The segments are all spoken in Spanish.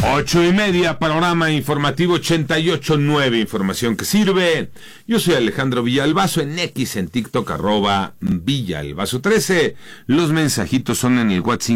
8:30, panorama informativo 88.9, información que sirve. Yo soy Alejandro Villalbazo, en X, en TikTok, @Villalbazo13. Los mensajitos son en el WhatsApp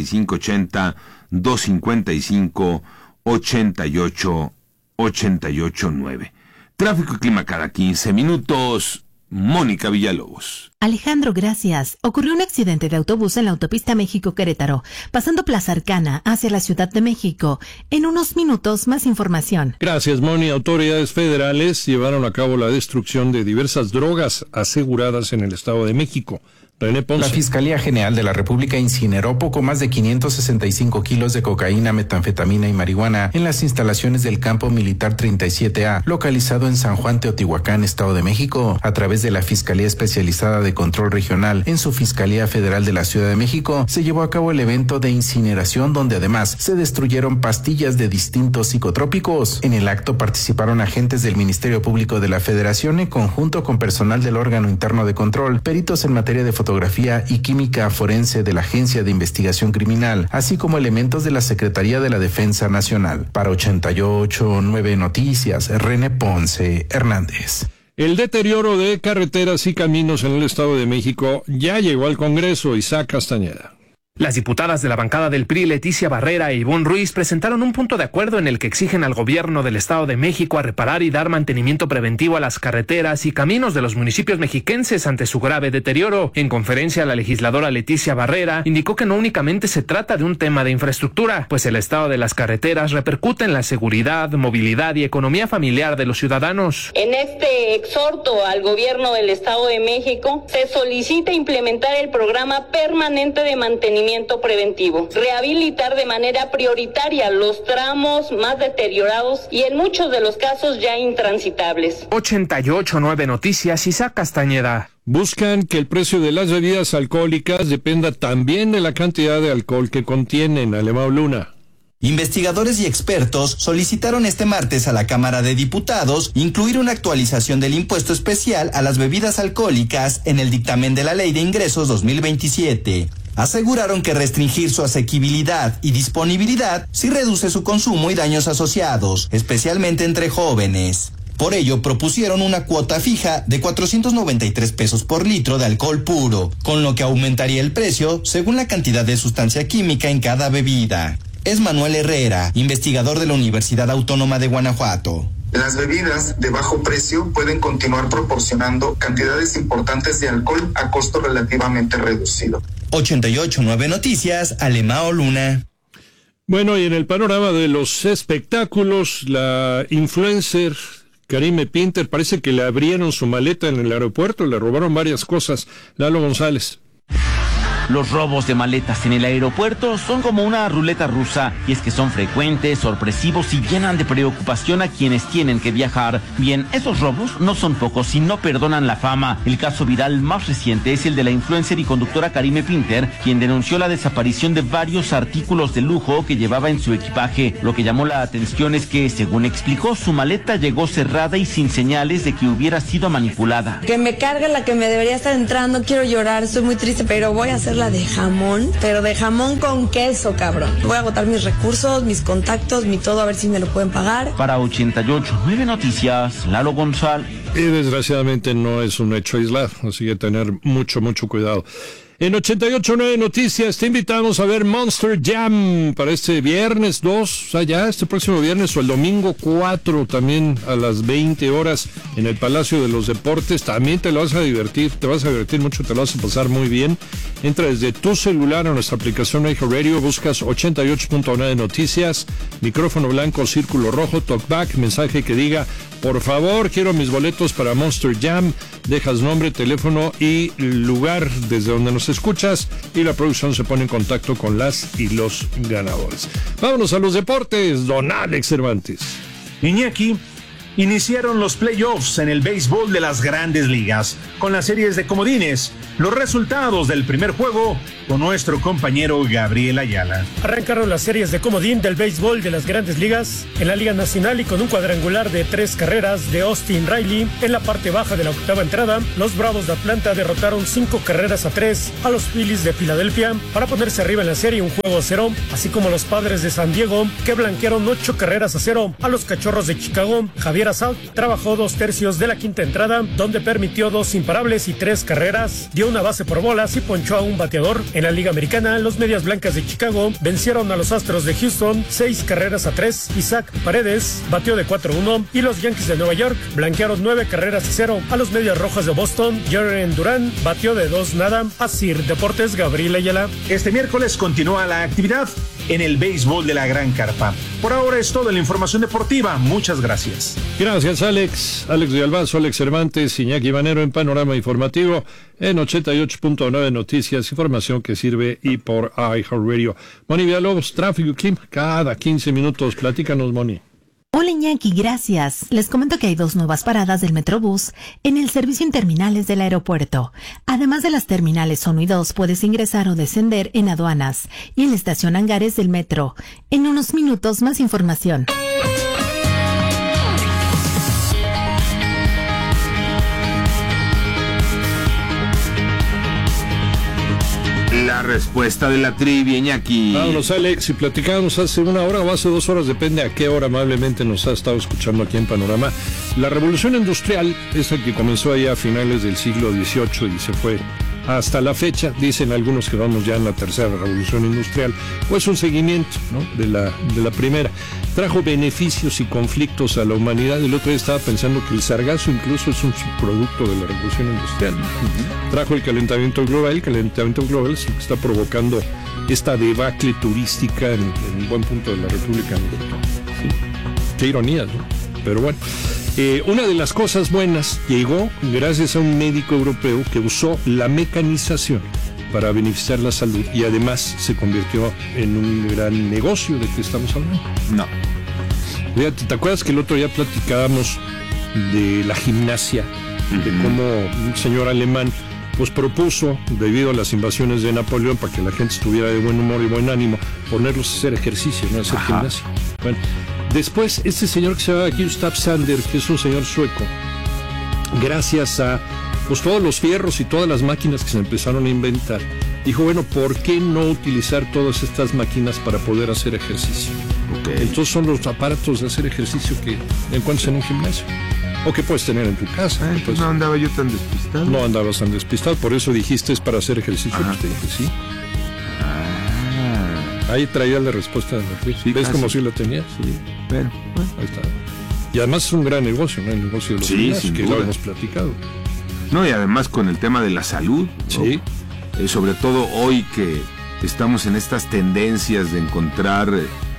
5580-255-88-889. Tráfico y clima cada 15 minutos. Mónica Villalobos. Alejandro, gracias. Ocurrió un accidente de autobús en la autopista México-Querétaro, pasando Plaza Arcana hacia la Ciudad de México. En unos minutos, más información. Gracias, Moni. Autoridades federales llevaron a cabo la destrucción de diversas drogas aseguradas en el Estado de México. René Ponce. La Fiscalía General de la República incineró poco más de 565 kilos de cocaína, metanfetamina y marihuana en las instalaciones del Campo Militar 37A, localizado en San Juan, Teotihuacán, Estado de México. A través de la Fiscalía Especializada de Control Regional en su Fiscalía Federal de la Ciudad de México, se llevó a cabo el evento de incineración, donde además se destruyeron pastillas de distintos psicotrópicos. En el acto participaron agentes del Ministerio Público de la Federación en conjunto con personal del órgano interno de control, peritos en materia de fotografía y química forense de la Agencia de Investigación Criminal, así como elementos de la Secretaría de la Defensa Nacional. Para 88.9 Noticias, René Ponce Hernández. El deterioro de carreteras y caminos en el Estado de México ya llegó al Congreso. Isaac Castañeda. Las diputadas de la bancada del PRI, Leticia Barrera e Ivonne Ruiz, presentaron un punto de acuerdo en el que exigen al gobierno del Estado de México a reparar y dar mantenimiento preventivo a las carreteras y caminos de los municipios mexiquenses ante su grave deterioro. En conferencia, la legisladora Leticia Barrera indicó que no únicamente se trata de un tema de infraestructura, pues el estado de las carreteras repercute en la seguridad, movilidad y economía familiar de los ciudadanos. En este exhorto al gobierno del Estado de México, se solicita implementar el programa permanente de mantenimiento preventivo, rehabilitar de manera prioritaria los tramos más deteriorados y en muchos de los casos ya intransitables. 88.9 Noticias, Isaac Castañeda. Buscan que el precio de las bebidas alcohólicas dependa también de la cantidad de alcohol que contienen. Alemão Luna. Investigadores y expertos solicitaron este martes a la Cámara de Diputados incluir una actualización del impuesto especial a las bebidas alcohólicas en el dictamen de la Ley de Ingresos 2027. Aseguraron que restringir su asequibilidad y disponibilidad sí reduce su consumo y daños asociados, especialmente entre jóvenes. Por ello, propusieron una cuota fija de 493 pesos por litro de alcohol puro, con lo que aumentaría el precio según la cantidad de sustancia química en cada bebida. Es Manuel Herrera, investigador de la Universidad Autónoma de Guanajuato. Las bebidas de bajo precio pueden continuar proporcionando cantidades importantes de alcohol a costo relativamente reducido. 88.9 Noticias, Alemão Luna. Bueno, y en el panorama de los espectáculos, la influencer Karime Pinter parece que le abrieron su maleta en el aeropuerto, le robaron varias cosas. Lalo González. Los robos de maletas en el aeropuerto son como una ruleta rusa, y es que son frecuentes, sorpresivos y llenan de preocupación a quienes tienen que viajar. Bien, esos robos no son pocos y no perdonan la fama. El caso viral más reciente es el de la influencer y conductora Karime Pinter, quien denunció la desaparición de varios artículos de lujo que llevaba en su equipaje. Lo que llamó la atención es que, según explicó, su maleta llegó cerrada y sin señales de que hubiera sido manipulada. Que me cargue la que me debería estar entrando, quiero llorar, estoy muy triste, pero voy a hacer la de jamón, pero de jamón con queso, cabrón. Voy a agotar mis recursos, mis contactos, mi todo, a ver si me lo pueden pagar. Para 88.9 Noticias, Lalo González. Y desgraciadamente no es un hecho aislado, así que tener mucho cuidado. En 88.9 Noticias te invitamos a ver Monster Jam para este viernes 2, ya este próximo viernes, o el domingo 4, también a las 20 horas en el Palacio de los Deportes. También te vas a divertir mucho, te lo vas a pasar muy bien. Entra desde tu celular a nuestra aplicación iHeartRadio, buscas 88.9 Noticias, micrófono blanco, círculo rojo, talkback, mensaje que diga: por favor, quiero mis boletos para Monster Jam. Dejas nombre, teléfono y lugar desde donde nos escuchas, y la producción se pone en contacto con las y los ganadores. Vámonos a los deportes, don Alex Cervantes. Iñaki, iniciaron los playoffs en el béisbol de las Grandes Ligas, con las series de comodines. los resultados del primer juego con nuestro compañero Gabriel Ayala. Arrancaron las series de comodín del béisbol de las Grandes Ligas en la Liga Nacional y con un cuadrangular de 3 carreras de Austin Riley en la parte baja de la octava entrada, los Bravos de Atlanta derrotaron 5-3 a los Phillies de Filadelfia para ponerse arriba en la serie 1-0, así como los Padres de San Diego que blanquearon 8-0 a los Cachorros de Chicago. Javier Assad trabajó 2/3 de la quinta entrada, donde permitió 2 imparables y 3 carreras, dio una base por bolas y ponchó a un bateador. En la Liga Americana, los Medias Blancas de Chicago vencieron a los Astros de Houston 6-3. Isaac Paredes batió de 4-1 y los Yankees de Nueva York blanquearon 9-0 a los Medias Rojas de Boston. Jaren Durán batió de 2-0. Asir Deportes, Gabriel Ayala. Este miércoles continúa la actividad en el béisbol de la Gran Carpa. Por ahora es toda la información deportiva. Muchas gracias. Gracias, Alex. Alex de Albazo, Alex Cervantes, Iñaki Manero en Panorama Informativo en 88.9 Noticias, información que sirve y por iHeartRadio. Moni Villalobos, tráfico y clima cada 15 minutos. Platícanos, Moni. Hola Iñaki, gracias. Les comento que hay 2 nuevas paradas del Metrobús en el servicio en terminales del aeropuerto. Además de las terminales 1 y 2, puedes ingresar o descender en aduanas y en la estación Hangares del metro. En unos minutos, más información. La respuesta de la trivia, Iñaki. Vámonos, Alex. Si platicábamos hace 1 hora o hace 2 horas, depende a qué hora amablemente nos ha estado escuchando aquí en Panorama. La revolución industrial, esa que comenzó allá a finales del siglo XVIII y se fue hasta la fecha, dicen algunos que vamos ya en la tercera revolución industrial, pues un seguimiento, ¿no?, de la primera. Trajo beneficios y conflictos a la humanidad. El otro día estaba pensando que el sargazo incluso es un subproducto de la revolución industrial. Trajo el calentamiento global es el que está provocando esta debacle turística en un buen punto de la República Mexicana. Sí. Qué ironía, ¿no? Pero bueno. Una de las cosas buenas llegó gracias a un médico europeo que usó la mecanización para beneficiar la salud y además se convirtió en un gran negocio. ¿De qué estamos hablando? No. Fíjate, ¿te acuerdas que el otro día platicábamos de la gimnasia? De cómo un señor alemán pues propuso, debido a las invasiones de Napoleón, para que la gente estuviera de buen humor y buen ánimo, ponerlos a hacer ejercicio, no hacer gimnasia. Bueno, después, este señor que se llama Gustav Sander, que es un señor sueco, gracias a pues todos los fierros y todas las máquinas que se empezaron a inventar, dijo, bueno, ¿por qué no utilizar todas estas máquinas para poder hacer ejercicio? Entonces son los aparatos de hacer ejercicio que encuentras en un gimnasio, o que puedes tener en tu casa. Pues no andaba yo tan despistado. No andabas tan despistado, por eso dijiste es para hacer ejercicio. Pues te dije, sí. Ahí traía la respuesta de la quiz. Sí, ¿ves como si la tenías? Sí. Bueno, ahí está. Y además es un gran negocio, ¿no? El negocio de los gimnasios, que lo hemos platicado. No, y además con el tema de la salud. Sí. Sobre todo hoy que estamos en estas tendencias de encontrar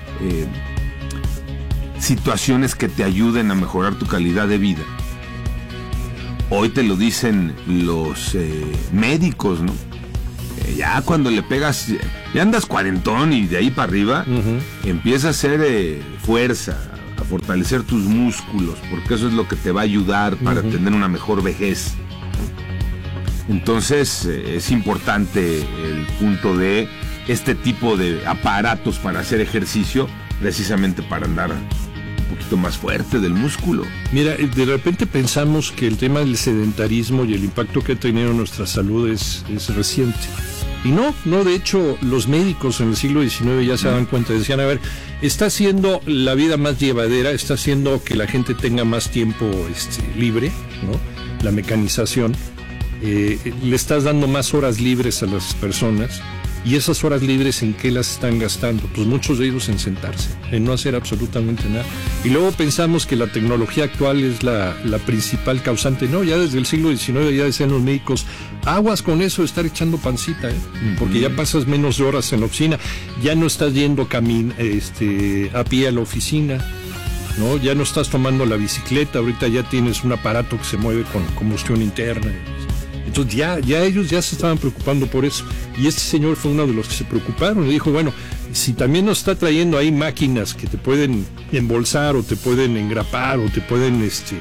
situaciones que te ayuden a mejorar tu calidad de vida. Hoy te lo dicen los médicos, ¿no? Ya cuando le pegas, ya andas cuarentón y de ahí para arriba, empieza a hacer fuerza, a fortalecer tus músculos, porque eso es lo que te va a ayudar para tener una mejor vejez. Entonces es importante el punto de este tipo de aparatos para hacer ejercicio, precisamente para andar un poquito más fuerte del músculo. Mira, de repente pensamos que el tema del sedentarismo y el impacto que ha tenido en nuestra salud es reciente. Y no, de hecho, los médicos en el siglo XIX ya se daban cuenta, decían, a ver, está haciendo la vida más llevadera, está haciendo que la gente tenga más tiempo libre, ¿no? La mecanización, le estás dando más horas libres a las personas, y esas horas libres, ¿en qué las están gastando? Pues muchos de ellos en sentarse, en no hacer absolutamente nada. Y luego pensamos que la tecnología actual es la principal causante. No, ya desde el siglo XIX ya decían los médicos, aguas con eso de estar echando pancita, porque ya pasas menos horas en la oficina, ya no estás yendo a pie a la oficina, ¿no? Ya no estás tomando la bicicleta, ahorita ya tienes un aparato que se mueve con combustión interna. Entonces ya ellos ya se estaban preocupando por eso. Y este señor fue uno de los que se preocuparon. Le dijo, bueno, si también nos está trayendo ahí máquinas que te pueden embolsar o te pueden engrapar o te pueden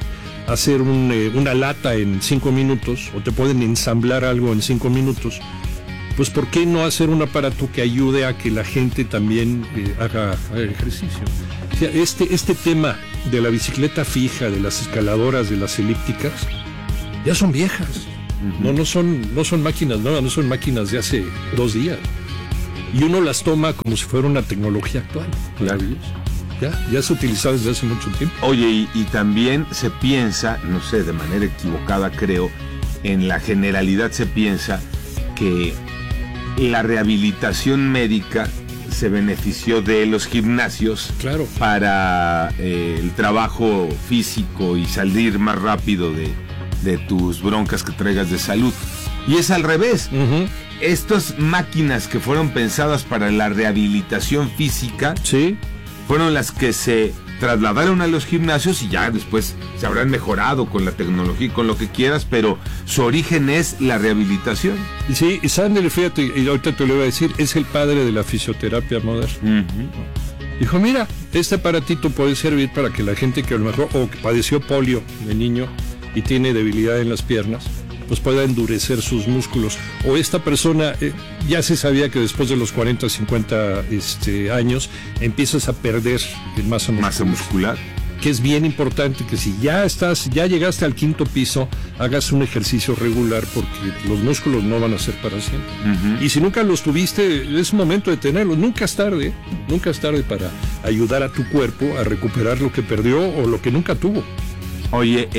hacer una lata en 5 minutos o te pueden ensamblar algo en 5 minutos, pues ¿por qué no hacer un aparato que ayude a que la gente también haga ejercicio? O sea, este tema de la bicicleta fija, de las escaladoras, de las elípticas, ya son viejas. No son máquinas nuevas, no son máquinas de hace 2 días. Y uno las toma como si fuera una tecnología actual. Claro. Ya se ha utilizado desde hace mucho tiempo. Oye, y también se piensa, no sé, de manera equivocada creo, en la generalidad se piensa que la rehabilitación médica se benefició de los gimnasios, claro, para el trabajo físico y salir más rápido de tus broncas que traigas de salud. Y es al revés. Estas máquinas que fueron pensadas para la rehabilitación física, sí, fueron las que se trasladaron a los gimnasios y ya después se habrán mejorado con la tecnología y con lo que quieras, pero su origen es la rehabilitación. Sí, y Sander, fíjate, y ahorita te lo iba a decir, es el padre de la fisioterapia moderna. Dijo, mira, este aparatito puede servir para que la gente que a lo mejor, o que padeció polio de niño y tiene debilidad en las piernas, pues pueda endurecer sus músculos. O esta persona, ya se sabía que después de los 40, 50 empiezas a perder masa muscular. Que es bien importante que si ya llegaste al 5º piso, hagas un ejercicio regular, porque los músculos no van a ser para siempre. Y si nunca los tuviste, es momento de tenerlos. Nunca es tarde para ayudar a tu cuerpo a recuperar lo que perdió o lo que nunca tuvo. Oye,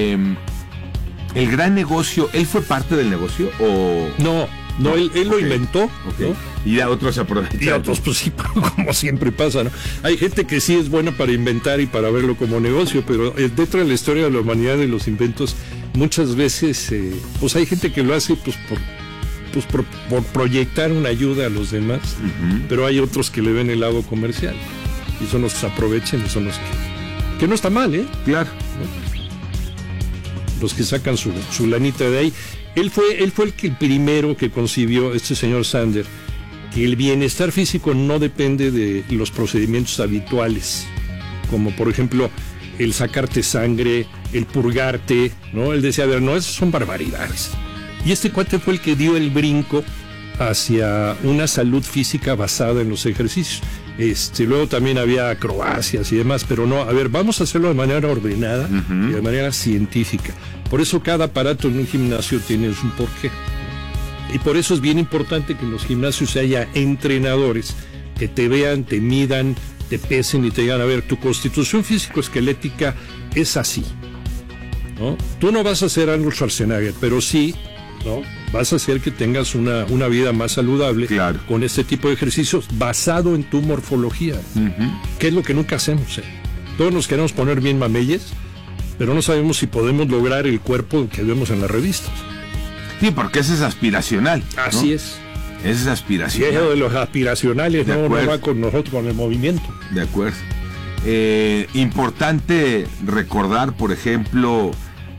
el gran negocio, ¿él fue parte del negocio o...? No, él lo inventó, ¿no? Y a otros aprovecharon. Y a otros, pues sí, como siempre pasa, ¿no? Hay gente que sí es buena para inventar y para verlo como negocio, pero dentro de la historia de la humanidad y los inventos, muchas veces, pues hay gente que lo hace por proyectar una ayuda a los demás, pero hay otros que le ven el lado comercial, y son los que se aprovechan, y son los que no está mal, Claro. ¿no? Los que sacan su lanita de ahí. Él fue el primero que concibió, este señor Sander, que el bienestar físico no depende de los procedimientos habituales, como por ejemplo el sacarte sangre, el purgarte, ¿no? Él decía, a ver, no, esas son barbaridades. Y este cuate fue el que dio el brinco hacia una salud física basada en los ejercicios. Luego también había acrobacias y demás, pero no, a ver, vamos a hacerlo de manera ordenada y de manera científica. Por eso cada aparato en un gimnasio tiene un porqué. Y por eso es bien importante que en los gimnasios haya entrenadores que te vean, te midan, te pesen y te digan, a ver, tu constitución físico-esquelética es así, ¿no? Tú no vas a ser Arnold Schwarzenegger, pero sí, ¿no? Vas a hacer que tengas una vida más saludable, claro, con este tipo de ejercicios basado en tu morfología, que es lo que nunca hacemos. Todos nos queremos poner bien mameyes, pero no sabemos si podemos lograr el cuerpo que vemos en las revistas. Sí, porque ese es aspiracional, ¿no? Así es. Ese es aspiracional. Y eso de los aspiracionales no va con nosotros, con el movimiento. De acuerdo. Importante recordar, por ejemplo,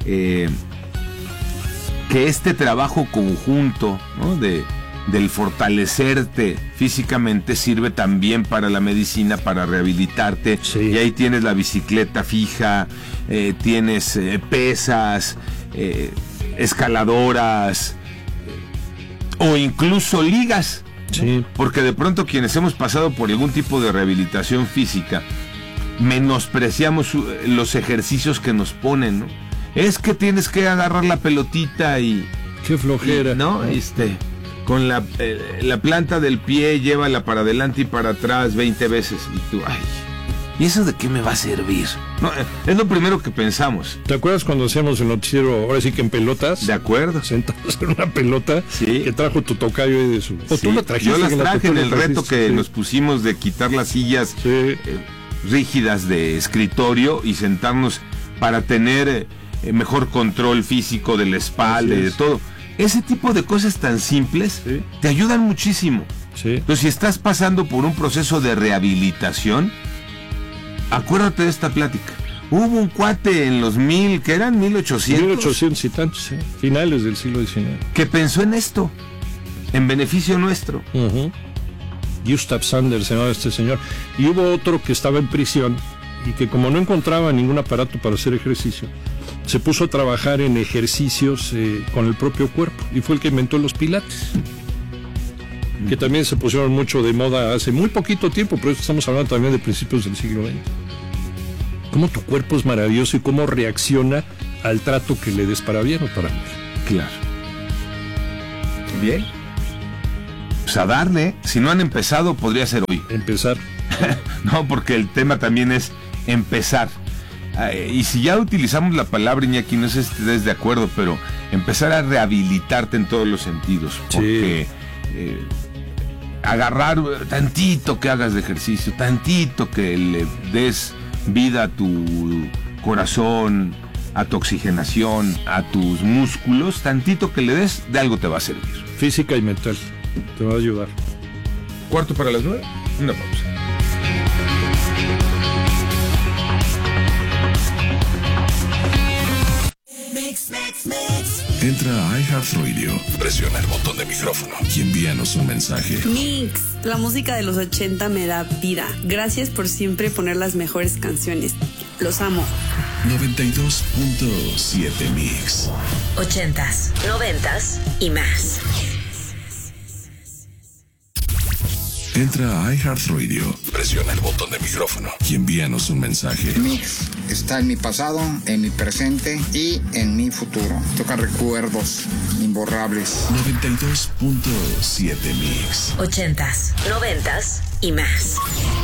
que este trabajo conjunto, ¿no? del fortalecerte físicamente sirve también para la medicina, para rehabilitarte. Sí. Y ahí tienes la bicicleta fija, tienes pesas, escaladoras o incluso ligas, ¿no? Sí. Porque de pronto quienes hemos pasado por algún tipo de rehabilitación física menospreciamos los ejercicios que nos ponen, ¿no? Es que tienes que agarrar la pelotita y... ¡Qué flojera! ¿No? Con la planta del pie, llévala para adelante y para atrás 20 veces. Y tú, ay, ¿y eso de qué me va a servir? No, es lo primero que pensamos. ¿Te acuerdas cuando hacíamos el noticiero, ahora sí que en pelotas? De acuerdo. Sentados en una pelota, sí, que trajo tu tocayo y de su... ¿O tú la trajiste? Yo las traje en el reto que nos pusimos de quitar las sillas rígidas de escritorio y sentarnos para tener mejor control físico de la espalda y de todo. Ese tipo de cosas tan simples te ayudan muchísimo. Sí. Entonces, si estás pasando por un proceso de rehabilitación, acuérdate de esta plática. Hubo un cuate en los 1800 y tantos, finales del siglo XIX, que pensó en esto, en beneficio nuestro. Gustav Sander se llamaba este señor. Y hubo otro que estaba en prisión y que, como no encontraba ningún aparato para hacer ejercicio, se puso a trabajar en ejercicios con el propio cuerpo y fue el que inventó los pilates, que también se pusieron mucho de moda hace muy poquito tiempo, pero estamos hablando también de principios del siglo XX. Cómo tu cuerpo es maravilloso y cómo reacciona al trato que le des para bien o para mal. Claro. Bien. Pues a darle, si no han empezado, podría ser hoy. Empezar. No, porque el tema también es empezar. Y si ya utilizamos la palabra, Iñaki, no sé si estés de acuerdo, pero empezar a rehabilitarte en todos los sentidos. Porque agarrar tantito que hagas de ejercicio, tantito que le des vida a tu corazón, a tu oxigenación, a tus músculos, tantito que le des, de algo te va a servir. Física y mental, te va a ayudar. 8:45, una pausa. Entra a iHeartRadio, presiona el botón de micrófono y envíanos un mensaje. Mix, la música de los 80 me da vida. Gracias por siempre poner las mejores canciones. Los amo. 92.7 Mix. 80s, 90s y más. Entra a iHeartRadio, presiona el botón de micrófono y envíanos un mensaje. Mix está en mi pasado, en mi presente y en mi futuro. Toca recuerdos imborrables. 92.7 Mix. 80s, 90s y más.